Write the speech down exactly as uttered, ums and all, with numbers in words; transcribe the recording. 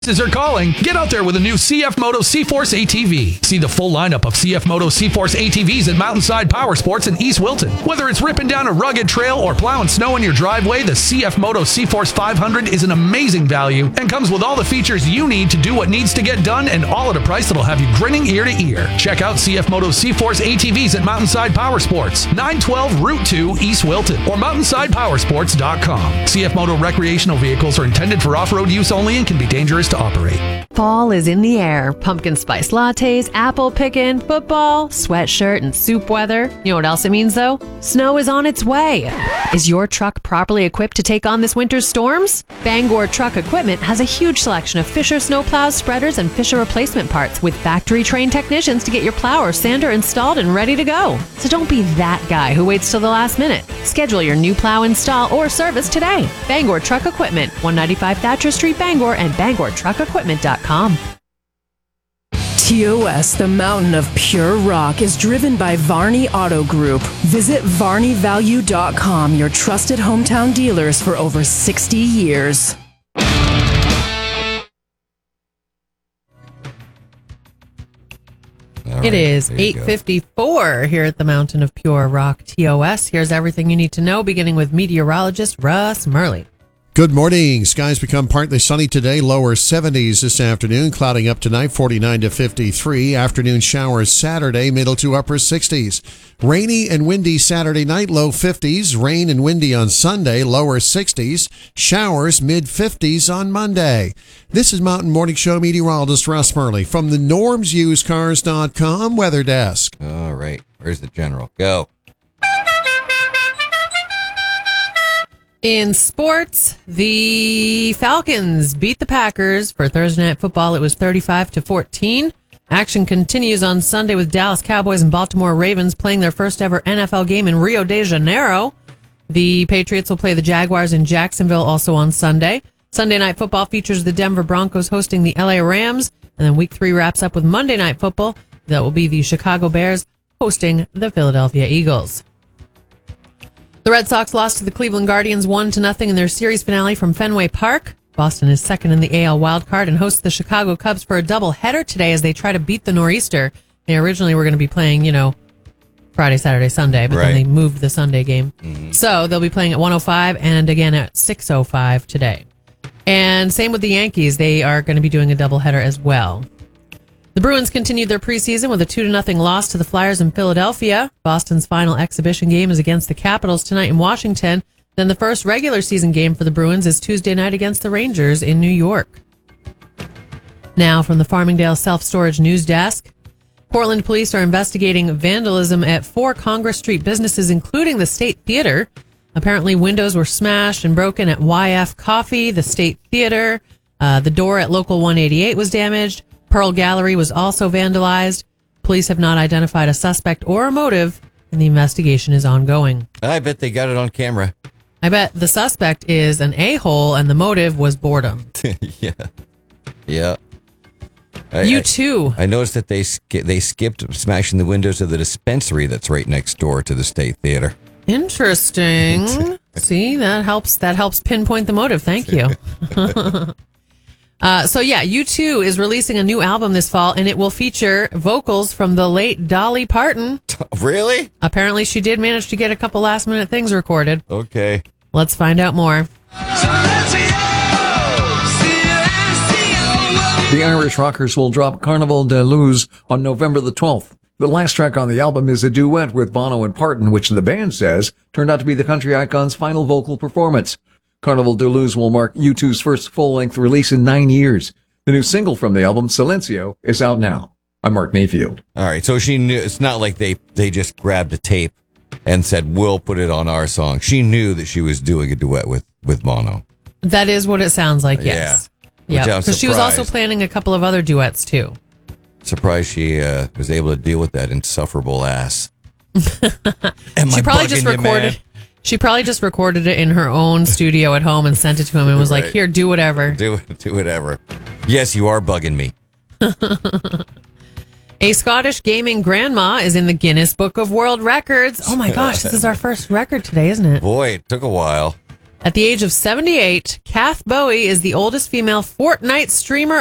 Are calling. Get out there with a new C F Moto C-Force A T V. See the full lineup of C F Moto C-Force A T Vs at Mountainside Power Sports in East Wilton. Whether it's ripping down a rugged trail or plowing snow in your driveway, the C F Moto C-Force five hundred is an amazing value and comes with all the features you need to do what needs to get done, and all at a price that'll have you grinning ear to ear. Check out C F Moto C-Force A T Vs at Mountainside Power Sports, nine twelve Route two, East Wilton, or mountainside power sports dot com. C F Moto recreational vehicles are intended for off-road use only and can be dangerous to operate. Fall is in the air. Pumpkin spice lattes, apple picking, football, sweatshirt, and soup weather. You know what else it means, though? Snow is on its way. Is your truck properly equipped to take on this winter's storms? Bangor Truck Equipment has a huge selection of Fisher snowplows, spreaders, and Fisher replacement parts with factory-trained technicians to get your plow or sander installed and ready to go. So don't be that guy who waits till the last minute. Schedule your new plow install or service today. Bangor Truck Equipment, one ninety-five Thatcher Street, Bangor, and bangor truck equipment dot com. T O S, the mountain of pure rock, is driven by Varney Auto Group. Visit varney value dot com, your trusted hometown dealers for over sixty years. Right, it is eight fifty-four here at the Mountain of Pure Rock T O S. Here's everything you need to know, beginning with meteorologist Russ Murley. Good morning. Skies become partly sunny today, lower seventies this afternoon, clouding up tonight, forty-nine to fifty-three. Afternoon showers Saturday, middle to upper sixties. Rainy and windy Saturday night, low fifties. Rain and windy on Sunday, lower sixties. Showers mid fifties on Monday. This is Mountain Morning Show meteorologist Russ Murley from the norms used cars dot com weather desk. All right. Where's the general? Go. In sports, the Falcons beat the Packers for Thursday Night Football. It was thirty-five to fourteen. Action continues on Sunday with Dallas Cowboys and Baltimore Ravens playing their first ever N F L game in Rio de Janeiro. The Patriots will play the Jaguars in Jacksonville also on Sunday. Sunday Night Football features the Denver Broncos hosting the L A Rams. And then week three wraps up with Monday Night Football. That will be the Chicago Bears hosting the Philadelphia Eagles. The Red Sox lost to the Cleveland Guardians one to nothing in their series finale from Fenway Park. Boston is second in the A L wildcard and hosts the Chicago Cubs for a doubleheader today as they try to beat the Nor'easter. They originally were going to be playing, you know, Friday, Saturday, Sunday, but right. then they moved the Sunday game. Mm-hmm. So they'll be playing at one oh five and again at six oh five today. And same with the Yankees. They are going to be doing a doubleheader as well. The Bruins continued their preseason with a two to nothing loss to the Flyers in Philadelphia. Boston's final exhibition game is against the Capitals tonight in Washington. Then the first regular season game for the Bruins is Tuesday night against the Rangers in New York. Now from the Farmingdale Self-Storage News Desk. Portland police are investigating vandalism at four Congress Street businesses, including the State Theater. Apparently windows were smashed and broken at Y F Coffee, the State Theater. Uh, the door at Local one eighty-eight was damaged. Pearl Gallery was also vandalized. Police have not identified a suspect or a motive, and the investigation is ongoing. I bet they got it on camera. I bet the suspect is an a-hole, and the motive was boredom. yeah. Yeah. I, you I, too. I noticed that they sk- they skipped smashing the windows of the dispensary that's right next door to the State Theater. Interesting. See, that helps. That helps pinpoint the motive. Thank you. uh, so yeah, U two is releasing a new album this fall, and it will feature vocals from the late Dolly Parton. Really? Apparently, she did manage to get a couple last minute things recorded. Okay. Let's find out more. The Irish Rockers will drop Carnival de Luz on November the twelfth. The last track on the album is a duet with Bono and Parton, which the band says turned out to be the country icon's final vocal performance. Carnival de Luz will mark U two's first full-length release in nine years. The new single from the album, Silencio, is out now. I'm Mark Mayfield. All right, so she knew. It's not like they, they just grabbed a tape and said, we'll put it on our song. She knew that she was doing a duet with, with Bono. That is what it sounds like, yes. Yeah. Yeah, because she was also planning a couple of other duets, too. Surprised she uh, was able to deal with that insufferable ass. She probably just recorded. She probably just recorded it in her own studio at home and sent it to him and was right. like, "Here, do whatever, do do whatever." Yes, you are bugging me. A Scottish gaming grandma is in the Guinness Book of World Records. Oh my gosh, this is our first record today, isn't it? Boy, it took a while. At the age of seventy-eight, Kath Bowie is the oldest female Fortnite streamer